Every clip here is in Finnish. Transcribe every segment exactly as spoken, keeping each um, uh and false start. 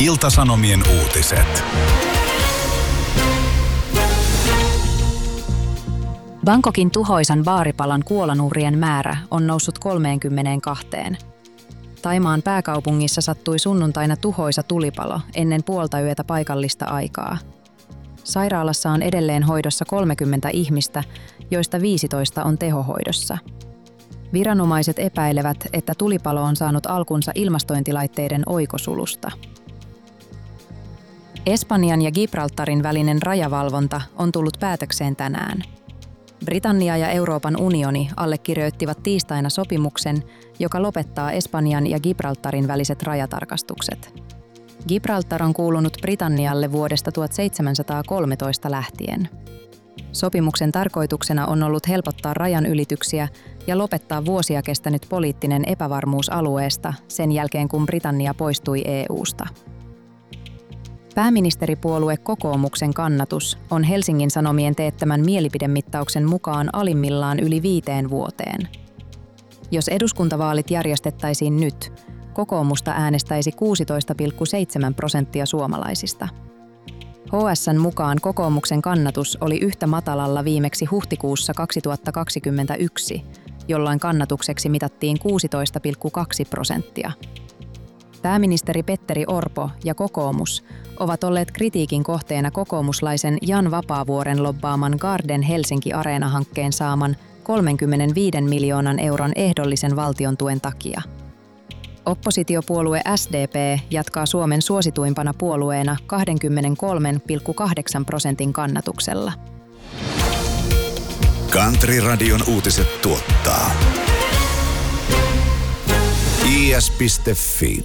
Ilta-Sanomien uutiset. Bangkokin tuhoisan baaripalan kuolonuhrien määrä on noussut kolmeenkymmeneenkahteen. Thaimaan pääkaupungissa sattui sunnuntaina tuhoisa tulipalo ennen puolta yötä paikallista aikaa. Sairaalassa on edelleen hoidossa kolmekymmentä ihmistä, joista viisitoista on tehohoidossa. Viranomaiset epäilevät, että tulipalo on saanut alkunsa ilmastointilaitteiden oikosulusta. Espanjan ja Gibraltarin välinen rajavalvonta on tullut päätökseen tänään. Britannia ja Euroopan unioni allekirjoittivat tiistaina sopimuksen, joka lopettaa Espanjan ja Gibraltarin väliset rajatarkastukset. Gibraltar on kuulunut Britannialle vuodesta tuhatseitsemänsataakolmetoista lähtien. Sopimuksen tarkoituksena on ollut helpottaa rajan ylityksiä ja lopettaa vuosia kestänyt poliittinen epävarmuus alueesta sen jälkeen, kun Britannia poistui E U:sta. Pääministeripuolue Kokoomuksen kannatus on Helsingin Sanomien teettämän mielipidemittauksen mukaan alimmillaan yli viiteen vuoteen. Jos eduskuntavaalit järjestettäisiin nyt, kokoomusta äänestäisi kuusitoista pilkku seitsemän prosenttia suomalaisista. H S:n mukaan kokoomuksen kannatus oli yhtä matalalla viimeksi huhtikuussa kaksituhattakaksikymmentäyksi, jolloin kannatukseksi mitattiin kuusitoista pilkku kaksi prosenttia. Pääministeri Petteri Orpo ja kokoomus ovat olleet kritiikin kohteena kokoomuslaisen Jan Vapaavuoren lobbaaman Garden Helsinki Areena-hankkeen saaman kolmekymmentäviisi miljoonan euron ehdollisen valtiontuen takia. Oppositiopuolue S D P jatkaa Suomen suosituimpana puolueena kaksikymmentäkolme pilkku kahdeksan prosentin kannatuksella. Country Radion uutiset tuottaa I S piste Fi.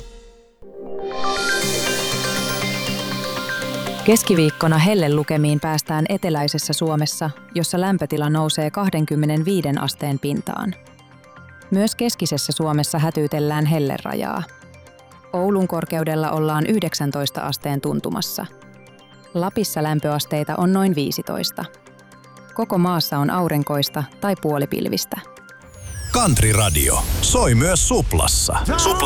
Keskiviikkona hellelukemiin päästään eteläisessä Suomessa, jossa lämpötila nousee kaksikymmentäviisi asteen pintaan. Myös keskisessä Suomessa hätyytellään hellerajaa. Oulun korkeudella ollaan yhdeksäntoista asteen tuntumassa. Lapissa lämpöasteita on noin viisitoista. Koko maassa on aurinkoista tai puolipilvistä. Country Radio soi myös Suplassa. Supla